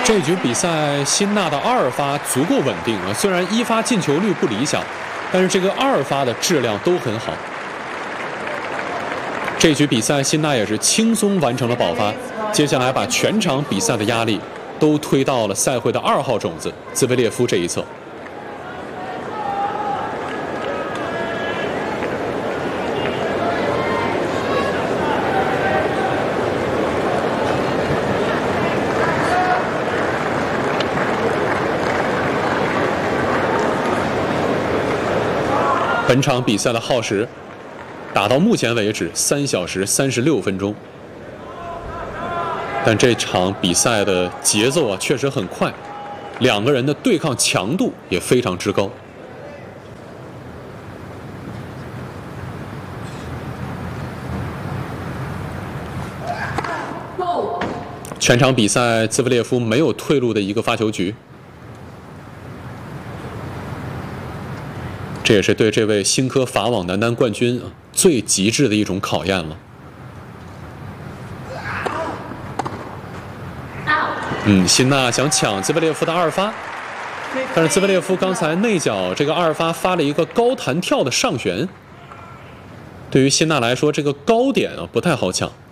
这局比赛，辛纳的2发足够稳定啊，虽然1发进球率不理想，但是这个2发的质量都很好。这局比赛，辛纳也是轻松完成了保发，接下来把全场比赛的压力都推到了赛会的2号种子兹维列夫这一侧。本场比赛的耗时打到目前为止3小时36分钟，但这场比赛的节奏确实很快，两个人的对抗强度也非常之高。全场比赛，兹维列夫没有退路的一个发球局。这也是对这位新科法网男单冠军最极致的一种考验了。辛纳想抢兹维列夫的2发，但是兹维列夫刚才内角这个2发发了一个高弹跳的上旋，对于辛纳来说，这个高点不太好抢。